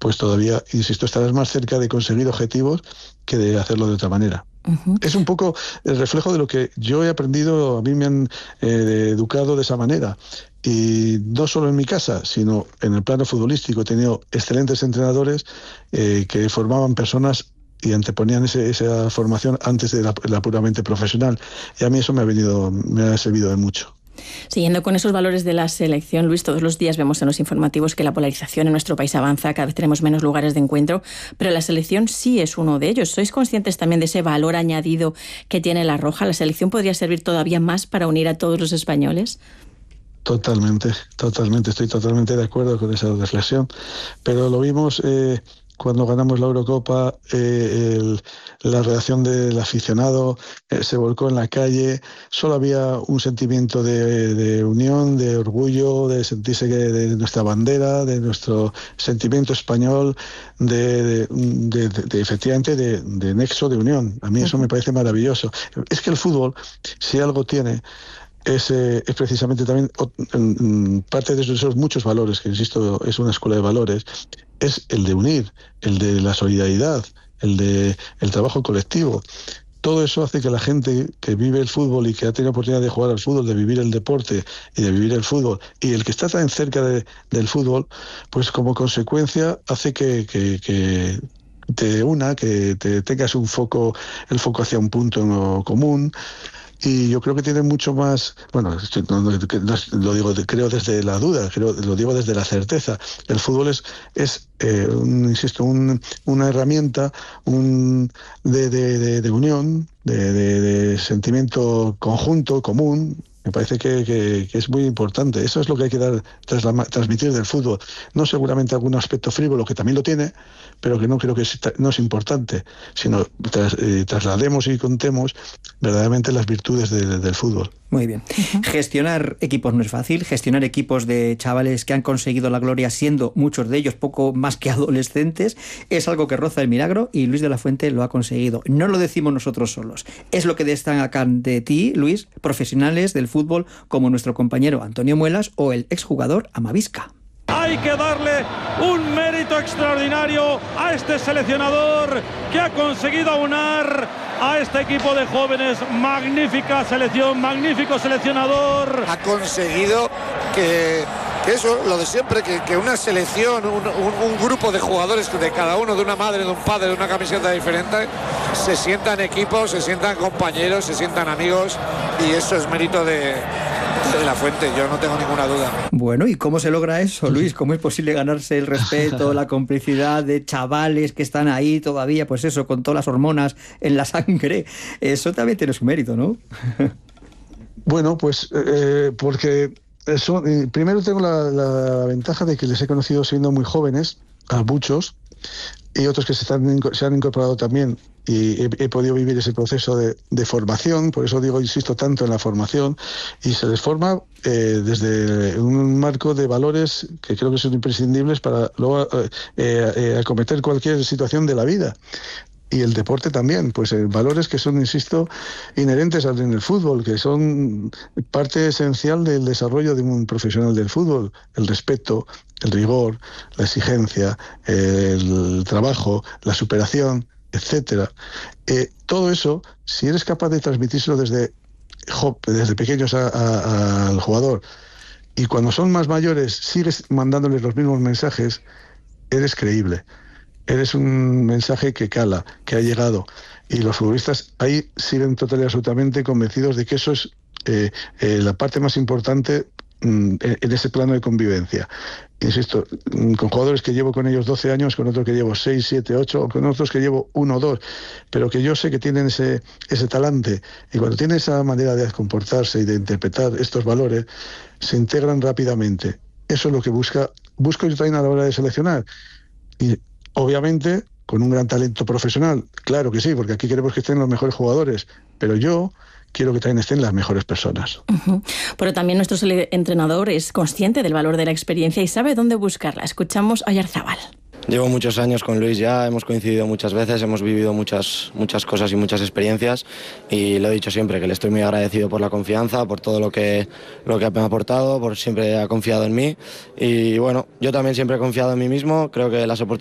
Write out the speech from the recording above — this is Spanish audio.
pues todavía, insisto, estarás más cerca de conseguir objetivos que de hacerlo de otra manera. Uh-huh. Es un poco el reflejo de lo que yo he aprendido, a mí me han educado de esa manera. Y no solo en mi casa, sino en el plano futbolístico. He tenido excelentes entrenadores que formaban personas y anteponían esa formación antes de la puramente profesional. Y a mí eso me ha servido de mucho. Siguiendo con esos valores de la selección, Luis, todos los días vemos en los informativos que la polarización en nuestro país avanza, cada vez tenemos menos lugares de encuentro, pero la selección sí es uno de ellos. ¿Sois conscientes también de ese valor añadido que tiene la Roja? ¿La selección podría servir todavía más para unir a todos los españoles? Totalmente, estoy totalmente de acuerdo con esa reflexión, pero lo vimos cuando ganamos la Eurocopa, la reacción del aficionado se volcó en la calle, solo había un sentimiento de unión, de orgullo, de sentirse de nuestra bandera, de nuestro sentimiento español, efectivamente de nexo, de unión. A mí eso me parece maravilloso. Es que el fútbol, si algo tiene, es precisamente también parte de esos muchos valores, que insisto, es una escuela de valores, es el de unir, el de la solidaridad, el trabajo colectivo. Todo eso hace que la gente que vive el fútbol y que ha tenido oportunidad de jugar al fútbol, de vivir el deporte y de vivir el fútbol, y el que está tan cerca del fútbol, pues como consecuencia hace que te una, que te tengas el foco hacia un punto común. Y yo creo que tiene mucho más, bueno, lo digo, creo desde la duda, lo digo desde la certeza. El fútbol insisto, una herramienta de unión, de sentimiento conjunto, común. Me parece que es muy importante. Eso es lo que hay que transmitir del fútbol. No seguramente algún aspecto frívolo, que también lo tiene, pero que no creo que no es importante, sino traslademos y contemos verdaderamente las virtudes del fútbol. Muy bien. Uh-huh. Gestionar equipos no es fácil. Gestionar equipos de chavales que han conseguido la gloria, siendo muchos de ellos poco más que adolescentes, es algo que roza el milagro, y Luis de la Fuente lo ha conseguido. No lo decimos nosotros solos. Es lo que destacan de ti, Luis, profesionales del fútbol como nuestro compañero Antonio Muelas o el exjugador Amavisca. Hay que darle un mérito extraordinario a este seleccionador que ha conseguido aunar a este equipo de jóvenes. Magnífica selección, magnífico seleccionador. Ha conseguido que eso, lo de siempre, que una selección, un grupo de jugadores, de cada uno, de una madre, de un padre, de una camiseta diferente, se sientan equipos, se sientan compañeros, se sientan amigos, y eso es mérito de la Fuente, yo no tengo ninguna duda. Bueno, ¿y cómo se logra eso, Luis? ¿Cómo es posible ganarse el respeto, la complicidad de chavales que están ahí todavía, pues eso, con todas las hormonas en la sangre? Eso también tiene su mérito, ¿no? Bueno, pues porque primero tengo la ventaja de que les he conocido siendo muy jóvenes, a muchos, y otros que se han incorporado también, y he podido vivir ese proceso de formación. Por eso insisto tanto en la formación, y se les forma desde un marco de valores que creo que son imprescindibles para luego acometer cualquier situación de la vida. Y el deporte también, pues valores que son, insisto, inherentes en el fútbol, que son parte esencial del desarrollo de un profesional del fútbol: el respeto, el rigor, la exigencia, el trabajo, la superación, etcétera. Todo eso, si eres capaz de transmitírselo desde pequeños al jugador, y cuando son más mayores sigues mandándoles los mismos mensajes, eres creíble. Eres un mensaje que cala, que ha llegado, y los futbolistas ahí siguen total y absolutamente convencidos de que eso es la parte más importante en ese plano de convivencia. Insisto, con jugadores que llevo con ellos 12 años, con otros que llevo 6, 7, 8, o con otros que llevo 1 o 2, pero que yo sé que tienen ese talante, y cuando tienen esa manera de comportarse y de interpretar estos valores, se integran rápidamente. Eso es lo que busco yo también a la hora de seleccionar. Y obviamente con un gran talento profesional, claro que sí, porque aquí queremos que estén los mejores jugadores, pero yo quiero que también estén las mejores personas. Uh-huh. Pero también nuestro entrenador es consciente del valor de la experiencia y sabe dónde buscarla. Escuchamos a Oyarzabal. Llevo muchos años con Luis ya, hemos coincidido muchas veces, hemos vivido muchas cosas y muchas experiencias, y lo he dicho siempre, que le estoy muy agradecido por la confianza, por todo lo que me ha aportado, por siempre ha confiado en mí, y bueno, yo también siempre he confiado en mí mismo. Creo que las oportunidades